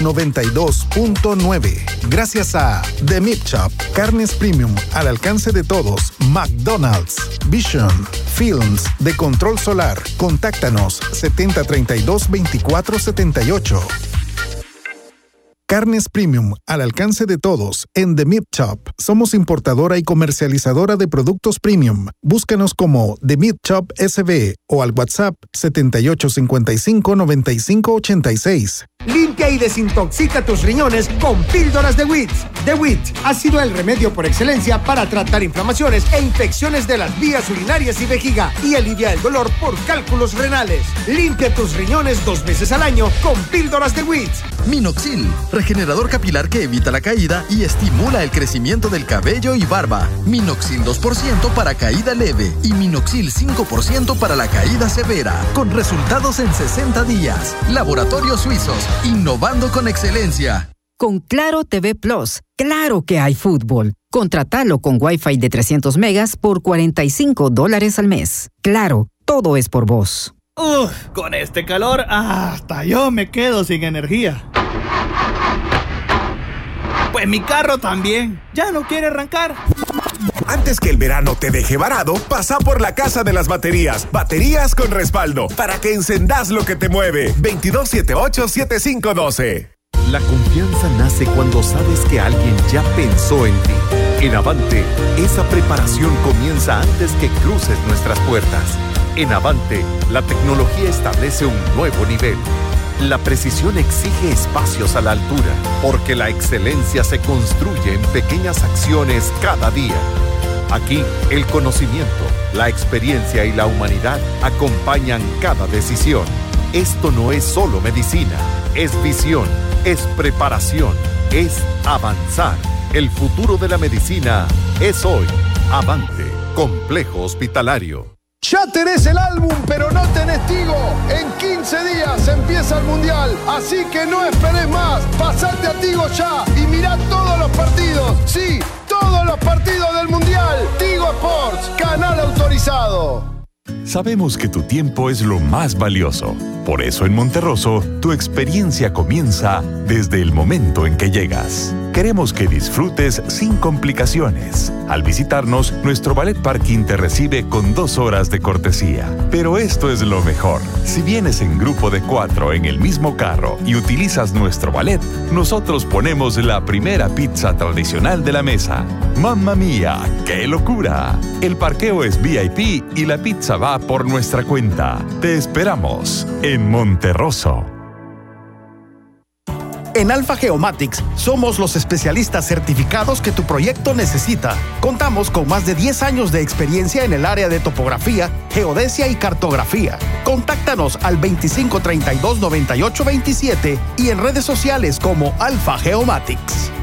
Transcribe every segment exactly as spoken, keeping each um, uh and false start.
noventa y dos punto nueve. Gracias a The Meat Shop, carnes premium al alcance de todos. McDonald's, Vision, Films de control solar. Contáctanos setenta treinta y dos veinticuatro setenta y ocho. Carnes premium al alcance de todos en The Meat Shop. Somos importadora y comercializadora de productos premium. Búscanos como The Meat Shop S B o al WhatsApp setenta y ocho cincuenta y cinco noventa y cinco ochenta y seis. Limpia y desintoxica tus riñones con píldoras de W I T. The W I T ha sido el remedio por excelencia para tratar inflamaciones e infecciones de las vías urinarias y vejiga y alivia el dolor por cálculos renales. Limpia tus riñones dos veces al año con píldoras de W I T. Minoxidil, regenerador capilar que evita la caída y estimula el crecimiento del cabello y barba. Minoxidil dos por ciento para caída leve y Minoxidil cinco por ciento para la caída severa, con resultados en sesenta días. Laboratorios Suizos, innovando con excelencia. Con Claro T V Plus, claro que hay fútbol. Contratalo con Wi-Fi de trescientos megas por cuarenta y cinco dólares al mes. Claro, todo es por vos. Uf, con este calor, hasta yo me quedo sin energía. Pues mi carro también, ya no quiere arrancar. Antes que el verano te deje varado, pasa por la Casa de las Baterías. Baterías con respaldo, para que encendás lo que te mueve. veintidós setenta y ocho setenta y cinco doce. La confianza nace cuando sabes que alguien ya pensó en ti. En Avante, esa preparación comienza antes que cruces nuestras puertas. En Avante, la tecnología establece un nuevo nivel. La precisión exige espacios a la altura, porque la excelencia se construye en pequeñas acciones cada día. Aquí, el conocimiento, la experiencia y la humanidad acompañan cada decisión. Esto no es solo medicina, es visión, es preparación, es avanzar. El futuro de la medicina es hoy. Avante, Complejo Hospitalario. Ya tenés el álbum, pero no tenés Tigo. En quince días empieza el Mundial, así que no esperes más. Pasate a Tigo ya y mirá todos los partidos. Sí, todos los partidos del Mundial. Tigo Sports, canal autorizado. Sabemos que tu tiempo es lo más valioso. Por eso en Monterroso, tu experiencia comienza desde el momento en que llegas. Queremos que disfrutes sin complicaciones. Al visitarnos, nuestro Valet Parking te recibe con dos horas de cortesía. Pero esto es lo mejor. Si vienes en grupo de cuatro en el mismo carro y utilizas nuestro Valet, nosotros ponemos la primera pizza tradicional de la mesa. ¡Mamma mía! ¡Qué locura! El parqueo es V I P y la pizza va por nuestra cuenta. Te esperamos en Monterroso. En Alfa Geomatics somos los especialistas certificados que tu proyecto necesita. Contamos con más de diez años de experiencia en el área de topografía, geodesia y cartografía. Contáctanos al veinticinco treinta y dos noventa y ocho veintisiete y en redes sociales como Alfa Geomatics.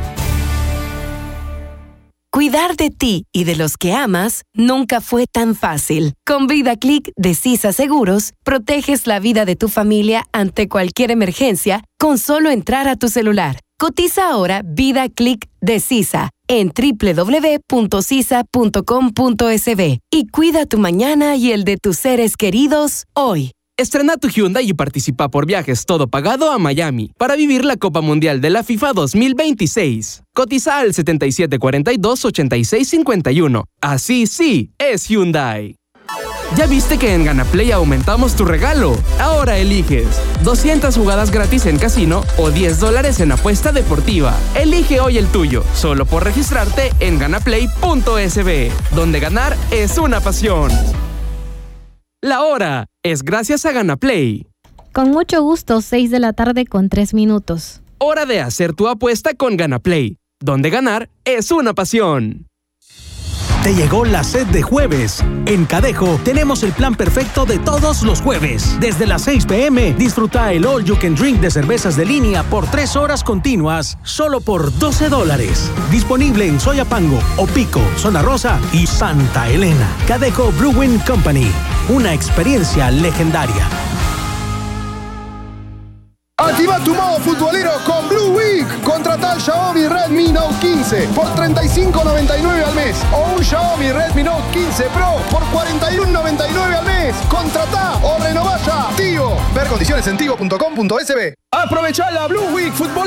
Cuidar de ti y de los que amas nunca fue tan fácil. Con VidaClick de Sisa Seguros, proteges la vida de tu familia ante cualquier emergencia con solo entrar a tu celular. Cotiza ahora VidaClick de Sisa en doble u doble u doble u punto sisa punto com punto es be y cuida tu mañana y el de tus seres queridos hoy. Estrena tu Hyundai y participa por viajes todo pagado a Miami para vivir la Copa Mundial de la FIFA dos mil veintiséis. Cotiza al setenta y siete cuarenta y dos ochenta y seis cincuenta y uno. Así sí, es Hyundai. ¿Ya viste que en GanaPlay aumentamos tu regalo? Ahora eliges doscientas jugadas gratis en casino o diez dólares en apuesta deportiva. Elige hoy el tuyo, solo por registrarte en ganaplay punto es be, donde ganar es una pasión. La hora es gracias a GanaPlay. Con mucho gusto, seis de la tarde con tres minutos. Hora de hacer tu apuesta con GanaPlay, donde ganar es una pasión. Te llegó la sed de jueves. En Cadejo tenemos el plan perfecto de todos los jueves. Desde las seis pe eme, disfruta el All You Can Drink de cervezas de línea por tres horas continuas, solo por doce dólares. Disponible en Soyapango, Opico, Zona Rosa y Santa Elena. Cadejo Brewing Company, una experiencia legendaria. Activa tu modo futbolero con Blue Week. Contrata el Xiaomi Redmi Note quince por treinta y cinco noventa y nueve al mes o un Xiaomi Redmi Note quince Pro por cuarenta y uno noventa y nueve al mes. Contrata o renová ya. Tigo. Ver condiciones en tigo punto com punto es be. Aprovecha la Blue Week Fútbol